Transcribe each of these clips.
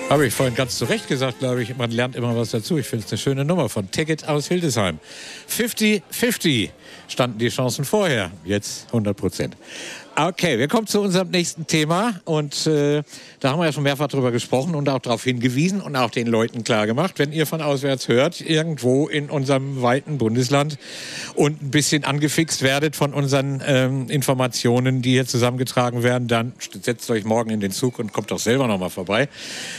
Habe ich vorhin ganz zu Recht gesagt, glaube ich, man lernt immer was dazu. Ich finde es eine schöne Nummer von Ticket aus Hildesheim. 50-50 standen die Chancen vorher, jetzt 100%. Okay, wir kommen zu unserem nächsten Thema und da haben wir ja schon mehrfach drüber gesprochen und auch darauf hingewiesen und auch den Leuten klargemacht, wenn ihr von auswärts hört, irgendwo in unserem weiten Bundesland und ein bisschen angefixt werdet von unseren Informationen, die hier zusammengetragen werden, dann setzt euch morgen in den Zug und kommt doch selber noch mal vorbei.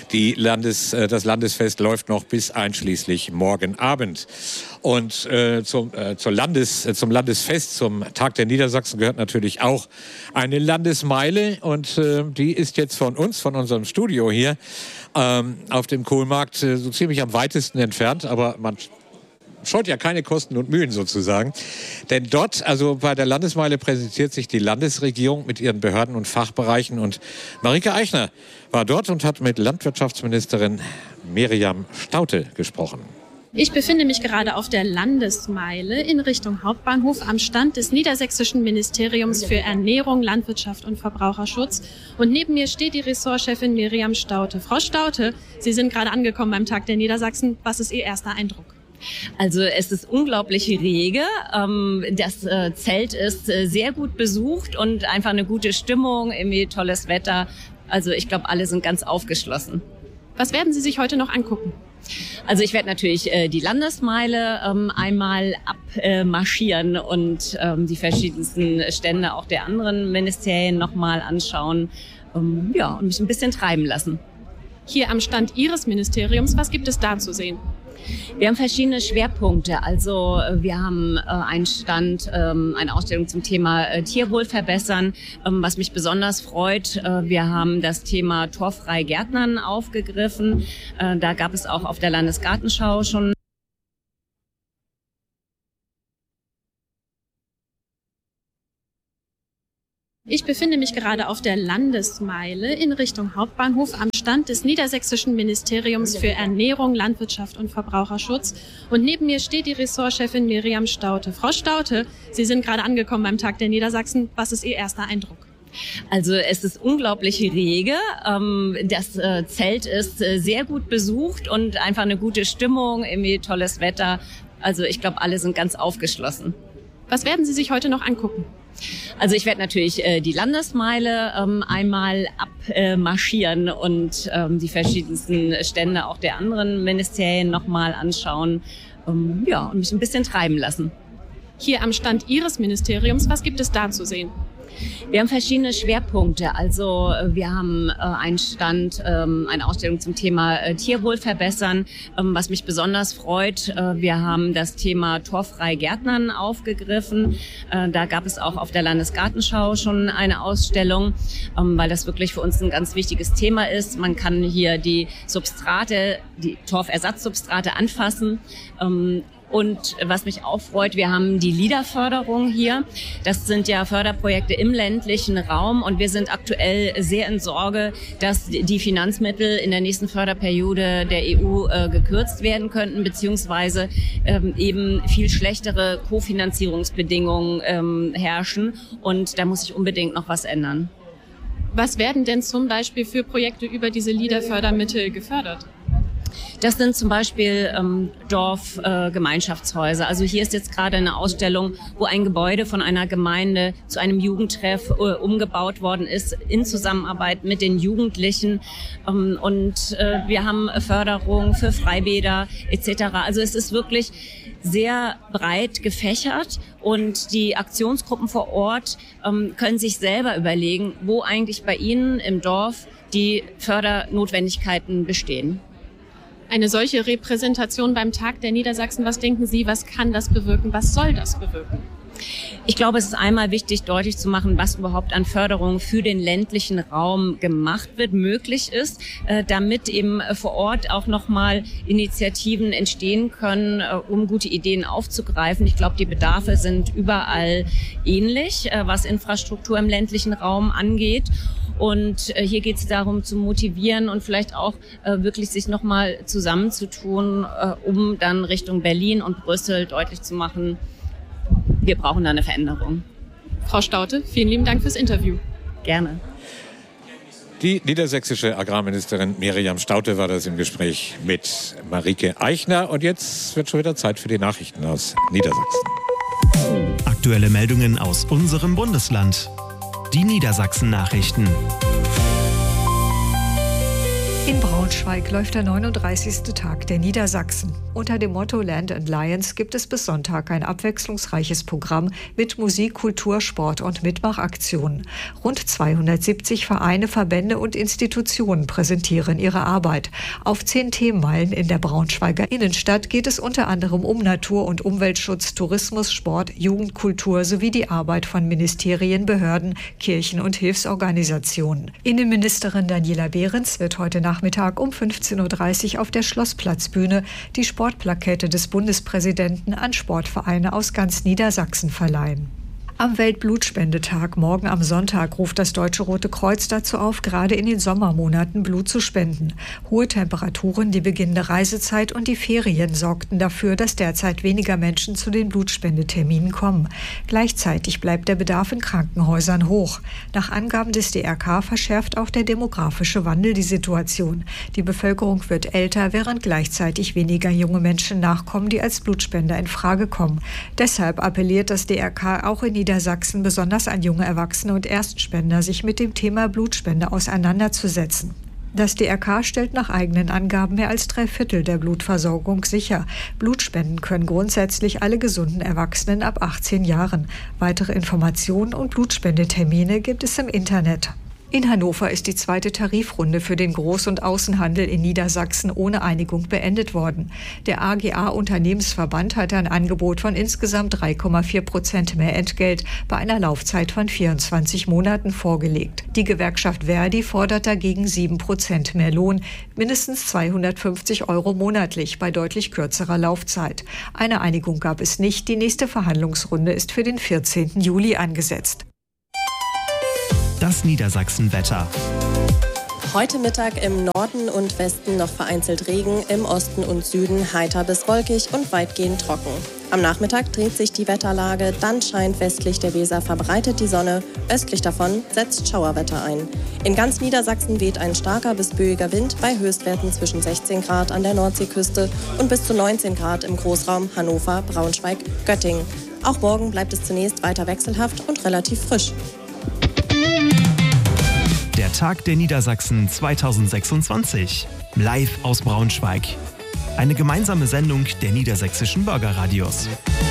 Das Landesfest läuft noch bis einschließlich morgen Abend. Und zum Landesfest, zum Tag der Niedersachsen gehört natürlich auch eine Landesmeile und die ist jetzt von uns, von unserem Studio hier auf dem Kohlmarkt so ziemlich am weitesten entfernt, aber man scheut ja keine Kosten und Mühen sozusagen. Denn dort, also bei der Landesmeile, präsentiert sich die Landesregierung mit ihren Behörden und Fachbereichen. Und Marike Eichner war dort und hat mit Landwirtschaftsministerin Miriam Staudte gesprochen. Ich befinde mich gerade auf der Landesmeile in Richtung Hauptbahnhof am Stand des Niedersächsischen Ministeriums für Ernährung, Landwirtschaft und Verbraucherschutz. Und neben mir steht die Ressortchefin Miriam Staudte. Frau Staudte, Sie sind gerade angekommen beim Tag der Niedersachsen. Was ist Ihr erster Eindruck? Also es ist unglaublich rege. Das Zelt ist sehr gut besucht und einfach eine gute Stimmung, irgendwie tolles Wetter. Also ich glaube, alle sind ganz aufgeschlossen. Was werden Sie sich heute noch angucken? Also ich werde natürlich die Landesmeile einmal abmarschieren und die verschiedensten Stände auch der anderen Ministerien nochmal anschauen, und mich ein bisschen treiben lassen. Hier am Stand Ihres Ministeriums, was gibt es da zu sehen? Wir haben verschiedene Schwerpunkte. Also wir haben einen Stand, eine Ausstellung zum Thema Tierwohl verbessern, was mich besonders freut. Wir haben das Thema torffrei Gärtnern aufgegriffen. Da gab es auch auf der Landesgartenschau schon. Ich befinde mich gerade auf der Landesmeile in Richtung Hauptbahnhof am Stand des Niedersächsischen Ministeriums für Ernährung, Landwirtschaft und Verbraucherschutz. Und neben mir steht die Ressortchefin Miriam Staudte. Frau Staudte, Sie sind gerade angekommen beim Tag der Niedersachsen. Was ist Ihr erster Eindruck? Also es ist unglaublich rege. Das Zelt ist sehr gut besucht und einfach eine gute Stimmung, irgendwie tolles Wetter. Also ich glaube, alle sind ganz aufgeschlossen. Was werden Sie sich heute noch angucken? Also ich werde natürlich die Landesmeile einmal abmarschieren und die verschiedensten Stände auch der anderen Ministerien nochmal anschauen, und mich ein bisschen treiben lassen. Hier am Stand Ihres Ministeriums, was gibt es da zu sehen? Wir haben verschiedene Schwerpunkte. Also wir haben einen Stand, eine Ausstellung zum Thema Tierwohl verbessern, was mich besonders freut. Wir haben das Thema torffrei Gärtnern aufgegriffen. Da gab es auch auf der Landesgartenschau schon eine Ausstellung, weil das wirklich für uns ein ganz wichtiges Thema ist. Man kann hier die Substrate, die Torfersatzsubstrate anfassen. Und was mich auch freut, wir haben die LEADER-Förderung hier. Das sind ja Förderprojekte im ländlichen Raum und wir sind aktuell sehr in Sorge, dass die Finanzmittel in der nächsten Förderperiode der EU gekürzt werden könnten, beziehungsweise eben viel schlechtere Kofinanzierungsbedingungen herrschen. Und da muss sich unbedingt noch was ändern. Was werden denn zum Beispiel für Projekte über diese LEADER-Fördermittel gefördert? Das sind zum Beispiel Dorfgemeinschaftshäuser. Also hier ist jetzt gerade eine Ausstellung, wo ein Gebäude von einer Gemeinde zu einem Jugendtreff umgebaut worden ist in Zusammenarbeit mit den Jugendlichen. Wir haben Förderung für Freibäder etc. Also es ist wirklich sehr breit gefächert und die Aktionsgruppen vor Ort können sich selber überlegen, wo eigentlich bei ihnen im Dorf die Fördernotwendigkeiten bestehen. Eine solche Repräsentation beim Tag der Niedersachsen, was denken Sie, was kann das bewirken, was soll das bewirken? Ich glaube, es ist einmal wichtig, deutlich zu machen, was überhaupt an Förderung für den ländlichen Raum gemacht wird, möglich ist, damit eben vor Ort auch nochmal Initiativen entstehen können, um gute Ideen aufzugreifen. Ich glaube, die Bedarfe sind überall ähnlich, was Infrastruktur im ländlichen Raum angeht. Und hier geht es darum, zu motivieren und vielleicht auch wirklich sich nochmal zusammenzutun, um dann Richtung Berlin und Brüssel deutlich zu machen, wir brauchen da eine Veränderung. Frau Staudte, vielen lieben Dank fürs Interview. Gerne. Die niedersächsische Agrarministerin Miriam Staudte war das im Gespräch mit Marike Eichner. Und jetzt wird schon wieder Zeit für die Nachrichten aus Niedersachsen. Aktuelle Meldungen aus unserem Bundesland. Die Niedersachsen-Nachrichten. In Braunschweig läuft der 39. Tag der Niedersachsen. Unter dem Motto Land and Lions gibt es bis Sonntag ein abwechslungsreiches Programm mit Musik, Kultur, Sport und Mitmachaktionen. Rund 270 Vereine, Verbände und Institutionen präsentieren ihre Arbeit. Auf 10 Themenmeilen in der Braunschweiger Innenstadt geht es unter anderem um Natur- und Umweltschutz, Tourismus, Sport, Jugend, Kultur sowie die Arbeit von Ministerien, Behörden, Kirchen und Hilfsorganisationen. Innenministerin Daniela Behrens wird heute Nachmittag um 15.30 Uhr auf der Schlossplatzbühne die Sportplakette des Bundespräsidenten an Sportvereine aus ganz Niedersachsen verleihen. Am Weltblutspendetag morgen am Sonntag ruft das Deutsche Rote Kreuz dazu auf, gerade in den Sommermonaten Blut zu spenden. Hohe Temperaturen, die beginnende Reisezeit und die Ferien sorgten dafür, dass derzeit weniger Menschen zu den Blutspendeterminen kommen. Gleichzeitig bleibt der Bedarf in Krankenhäusern hoch. Nach Angaben des DRK verschärft auch der demografische Wandel die Situation. Die Bevölkerung wird älter, während gleichzeitig weniger junge Menschen nachkommen, die als Blutspender in Frage kommen. Deshalb appelliert das DRK auch in Niedersachsen besonders an junge Erwachsene und Erstspender, sich mit dem Thema Blutspende auseinanderzusetzen. Das DRK stellt nach eigenen Angaben mehr als 3/4 der Blutversorgung sicher. Blutspenden können grundsätzlich alle gesunden Erwachsenen ab 18 Jahren. Weitere Informationen und Blutspendetermine gibt es im Internet. In Hannover ist die zweite Tarifrunde für den Groß- und Außenhandel in Niedersachsen ohne Einigung beendet worden. Der AGA-Unternehmensverband hatte ein Angebot von insgesamt 3,4% mehr Entgelt bei einer Laufzeit von 24 Monaten vorgelegt. Die Gewerkschaft Verdi fordert dagegen 7% mehr Lohn, mindestens 250 € monatlich bei deutlich kürzerer Laufzeit. Eine Einigung gab es nicht. Die nächste Verhandlungsrunde ist für den 14. Juli angesetzt. Das Niedersachsen-Wetter. Heute Mittag im Norden und Westen noch vereinzelt Regen, im Osten und Süden heiter bis wolkig und weitgehend trocken. Am Nachmittag dreht sich die Wetterlage, dann scheint westlich der Weser verbreitet die Sonne, östlich davon setzt Schauerwetter ein. In ganz Niedersachsen weht ein starker bis böiger Wind bei Höchstwerten zwischen 16 Grad an der Nordseeküste und bis zu 19 Grad im Großraum Hannover, Braunschweig, Göttingen. Auch morgen bleibt es zunächst weiter wechselhaft und relativ frisch. Der Tag der Niedersachsen 2026. Live aus Braunschweig. Eine gemeinsame Sendung der niedersächsischen Bürgerradios.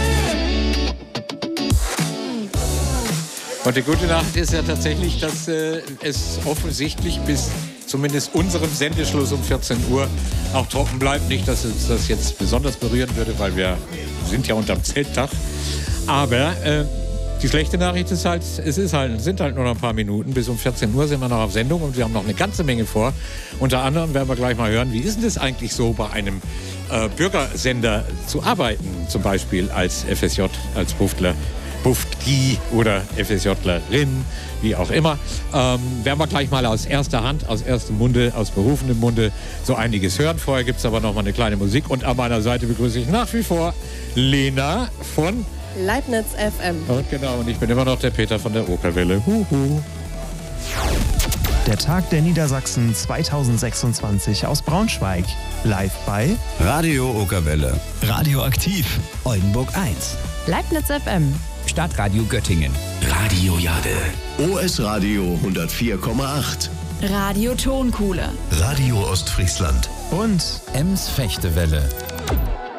Und die gute Nachricht ist ja tatsächlich, dass es offensichtlich bis zumindest unserem Sendeschluss um 14 Uhr auch trocken bleibt. Nicht, dass uns das jetzt besonders berühren würde, weil wir sind ja unterm Zeltdach. Aber die schlechte Nachricht ist halt, sind halt nur noch ein paar Minuten. Bis um 14 Uhr sind wir noch auf Sendung und wir haben noch eine ganze Menge vor. Unter anderem werden wir gleich mal hören, wie ist denn das eigentlich so, bei einem Bürgersender zu arbeiten? Zum Beispiel als FSJ, als Buftki oder FSJlerin, wie auch immer. Werden wir gleich mal aus erster Hand, aus erstem Munde, aus berufenem Munde so einiges hören. Vorher gibt es aber noch mal eine kleine Musik. Und an meiner Seite begrüße ich nach wie vor Lena von Leibniz FM. Und genau, und ich bin immer noch der Peter von der Okerwelle. Huhu. Der Tag der Niedersachsen 2026 aus Braunschweig. Live bei Radio Okerwelle. Radioaktiv. Oldenburg 1. Leibniz FM. Stadtradio Göttingen. Radio Jade. OS Radio 104,8. Radio Tonkuhle. Radio Ostfriesland. und Ems Fechtewelle.